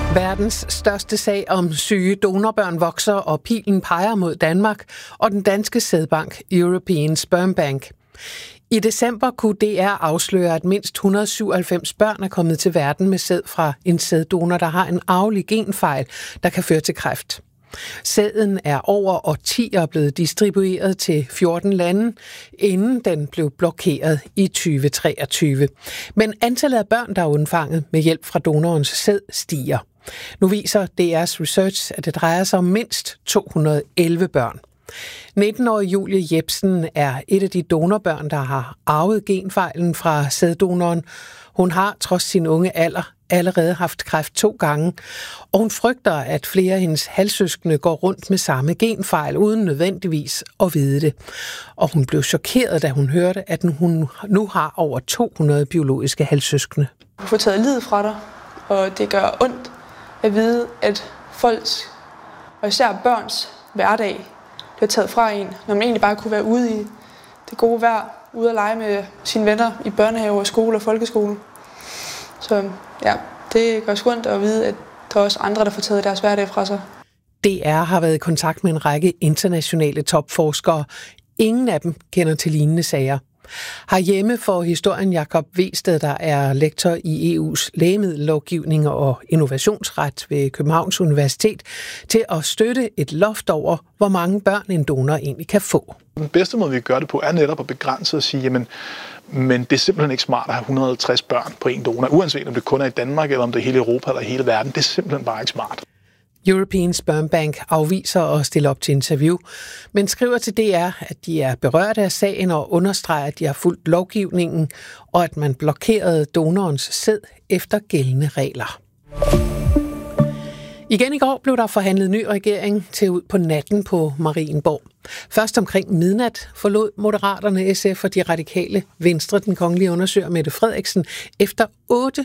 Verdens største sag om syge donorbørn vokser, og pilen peger mod Danmark og den danske sædbank European Sperm Bank. I december kunne DR afsløre, at mindst 197 børn er kommet til verden med sæd fra en sæddonor, der har en arvelig genfejl, der kan føre til kræft. Sæden er over årtier blevet distribueret til 14 lande, inden den blev blokeret i 2023. Men antallet af børn, der er undfanget med hjælp fra donorens sæd, stiger. Nu viser DR's research, at det drejer sig om mindst 211 børn. 19-årige Julie Jebsen er et af de donorbørn, der har arvet genfejlen fra sæddonoren. Hun har trods sin unge alder allerede haft kræft 2 gange, og hun frygter, at flere af hendes halvsøskende går rundt med samme genfejl, uden nødvendigvis at vide det. Og hun blev chokeret, da hun hørte, at hun nu har over 200 biologiske halvsøskende. Du får taget livet fra dig, og det gør ondt at vide, at folks, og især børns, hverdag bliver taget fra en, når man egentlig bare kunne være ude i det gode vejr, ude at lege med sine venner i børnehave, skole og folkeskole. Så ja, det gør sgu ondt at vide, at der er også andre, der får taget deres hverdag fra sig. DR har været i kontakt med en række internationale topforskere. Ingen af dem kender til lignende sager. Herhjemme får historien Jakob Wested, der er lektor i EU's lægemiddellovgivning og innovationsret ved Københavns Universitet, til at støtte et loft over, hvor mange børn en donor egentlig kan få. Den bedste måde, vi kan gøre det på, er netop at begrænse og sige, jamen, men det er simpelthen ikke smart at have 150 børn på en donor, uanset om det kun er i Danmark, eller om det er hele Europa eller hele verden. Det er simpelthen bare ikke smart. European Sperm Bank afviser at stille op til interview, men skriver til DR, at de er berørte af sagen og understreger, at de har fulgt lovgivningen, og at man blokerede donorens sæd efter gældende regler. Igen i går blev der forhandlet ny regering til ud på natten på Marienborg. Først omkring midnat forlod Moderaterne, SF og de radikale Venstre den kongelige undersøger Mette Frederiksen efter 8